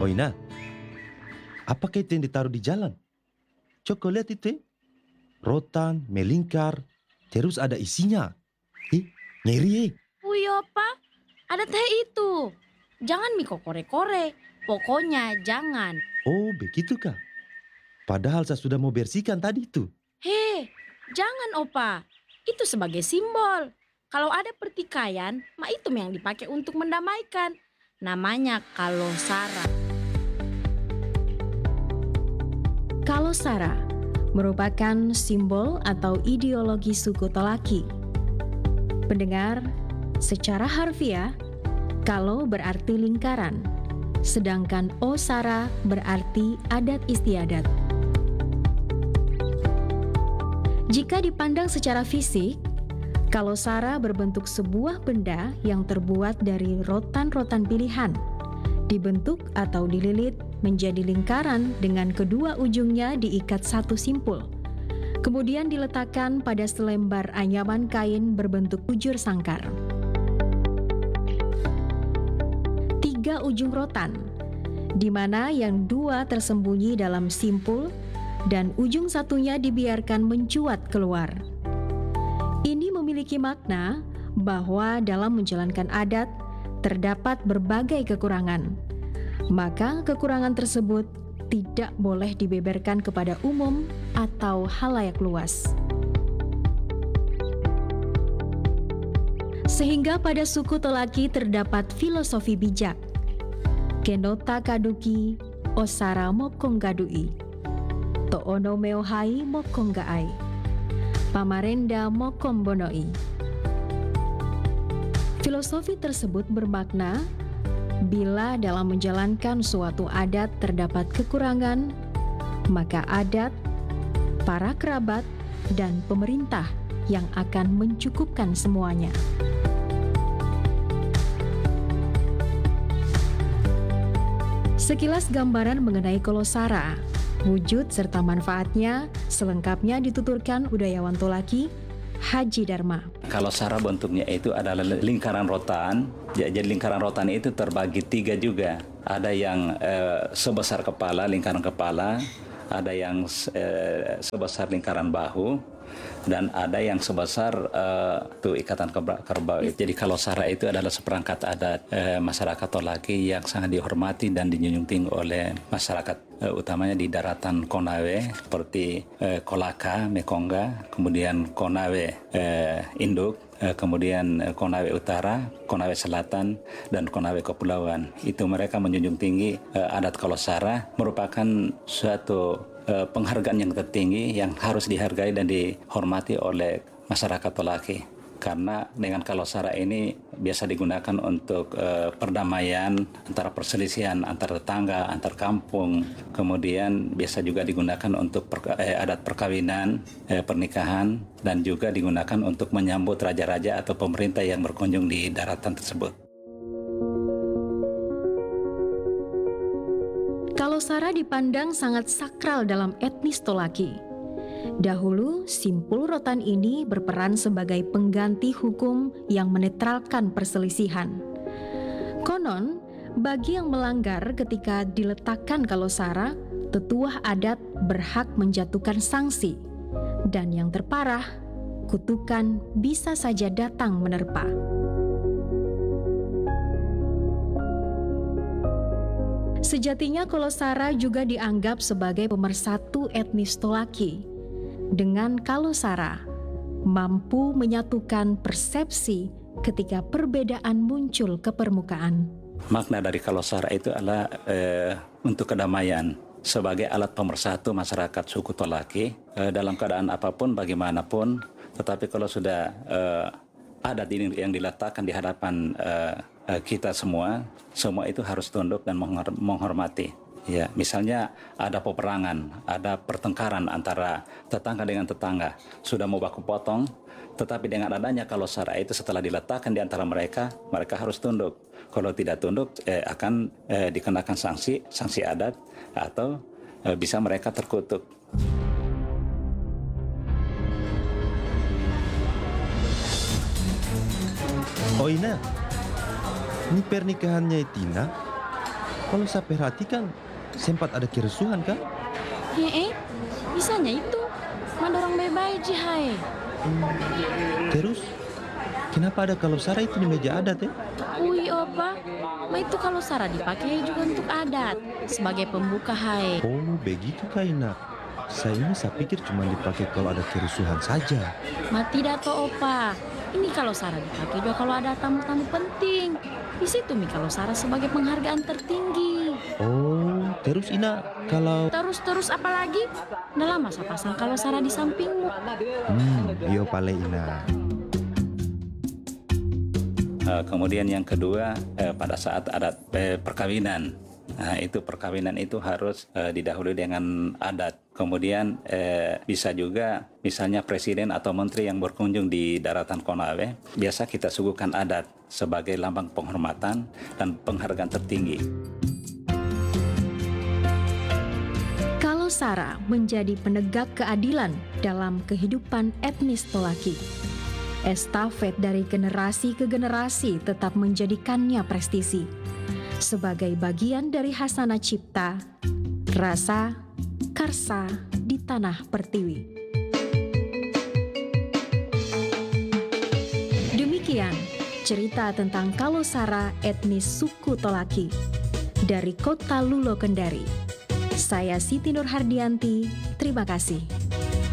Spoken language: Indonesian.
Oh Ina, apakah itu yang ditaruh di jalan? Coba lihat itu. Rotan, melingkar, terus ada isinya. Ngeri. Uyo pa, ada teh itu. Jangan Miko kore-kore. Pokoknya jangan. Oh begitu kah? Padahal saya sudah mau bersihkan tadi itu. Hei, jangan opa. Itu sebagai simbol. Kalau ada pertikaian, itu yang dipakai untuk mendamaikan. Namanya kalosara. Kalosara merupakan simbol atau ideologi suku Tolaki. Pendengar, secara harfiah, kalo berarti lingkaran, sedangkan osara berarti adat istiadat. Jika dipandang secara fisik, kalosara berbentuk sebuah benda yang terbuat dari rotan-rotan pilihan, dibentuk atau dililit menjadi lingkaran dengan kedua ujungnya diikat satu simpul. Kemudian diletakkan pada selembar anyaman kain berbentuk bujur sangkar. 3 ujung rotan, di mana yang 2 tersembunyi dalam simpul dan ujung satunya dibiarkan mencuat keluar. Ini memiliki makna bahwa dalam menjalankan adat terdapat berbagai kekurangan. Maka kekurangan tersebut tidak boleh dibeberkan kepada umum atau halayak luas. Sehingga pada suku Tolaki terdapat filosofi bijak. Kenota kaduki osara mokong gadui. Toono meohai mokong gaai. Pamarenda mokong bonoi. Filosofi tersebut bermakna bila dalam menjalankan suatu adat terdapat kekurangan, maka adat, para kerabat, dan pemerintah yang akan mencukupkan semuanya. Sekilas gambaran mengenai kalosara, wujud serta manfaatnya selengkapnya dituturkan budayawan Tolaki, Haji Dharma. Kalosara bentuknya itu adalah lingkaran rotan. Jadi lingkaran rotan itu terbagi 3 juga. Ada yang sebesar kepala, lingkaran kepala. Ada yang sebesar lingkaran bahu. Dan ada yang sebesar ikatan kerbau. Jadi kalosara itu adalah seperangkat adat masyarakat Tolaki yang sangat dihormati dan dijunjung tinggi oleh masyarakat utamanya di daratan Konawe seperti Kolaka, Mekongga, kemudian Konawe Induk, kemudian Konawe Utara, Konawe Selatan, dan Konawe Kepulauan. Itu mereka menjunjung tinggi adat kalosara merupakan suatu penghargaan yang tertinggi yang harus dihargai dan dihormati oleh masyarakat Tolaki. Karena dengan kalosara ini biasa digunakan untuk perdamaian antara perselisihan antar tetangga, antar kampung. Kemudian biasa juga digunakan untuk adat perkawinan, pernikahan, dan juga digunakan untuk menyambut raja-raja atau pemerintah yang berkunjung di daratan tersebut. Kalosara dipandang sangat sakral dalam etnis Tolaki. Dahulu, simpul rotan ini berperan sebagai pengganti hukum yang menetralkan perselisihan. Konon, bagi yang melanggar ketika diletakkan kalosara, tetuah adat berhak menjatuhkan sanksi. Dan yang terparah, kutukan bisa saja datang menerpa. Sejatinya kalosara juga dianggap sebagai pemersatu etnis Tolaki. Dengan kalosara, mampu menyatukan persepsi ketika perbedaan muncul ke permukaan. Makna dari kalosara itu adalah untuk kedamaian sebagai alat pemersatu masyarakat suku Tolaki dalam keadaan apapun, bagaimanapun. Tetapi kalau sudah adat ini yang diletakkan di hadapan kita semua itu harus tunduk dan menghormati. Ya, misalnya ada peperangan, ada pertengkaran antara tetangga dengan tetangga, sudah mau baku potong, tetapi dengan adanya kalosara itu setelah diletakkan di antara mereka harus tunduk. Kalau tidak tunduk akan dikenakan sanksi adat atau bisa mereka terkutuk. Oh Ina, ini pernikahannya Tina. Kalau saya perhatikan, sempat ada kerusuhan kan? Bisanya itu mendorong bebay jihai. Terus, kenapa ada kalau Sarah itu di meja adat ya? Ui opa, itu kalau Sarah dipakai juga untuk adat sebagai pembuka hai. Oh, begitu Kaina. Saya pikir cuma dipakai kalau ada kerusuhan saja. Tidak toh opa. Ini kalau Sarah dipakai juga kalau ada tamu-tamu penting. Di situ Mi kalau Sarah sebagai penghargaan tertinggi. Oh, terus Ina, kalau... Terus apa lagi? Nah lama saya pasang kalau Sarah di sampingmu. Iya pale Ina. Kemudian yang kedua, pada saat adat perkawinan. Nah, itu perkawinan itu harus didahului dengan adat. Kemudian bisa juga misalnya presiden atau menteri yang berkunjung di daratan Konawe, biasa kita suguhkan adat sebagai lambang penghormatan dan penghargaan tertinggi. Kalau Sarah menjadi penegak keadilan dalam kehidupan etnis Tolaki, estafet dari generasi ke generasi tetap menjadikannya prestisi sebagai bagian dari Hasana Cipta, rasa, karsa di tanah Pertiwi. Demikian cerita tentang Kalosara etnis suku Tolaki dari kota Lulo Kendari. Saya Siti Nurhardianti, terima kasih.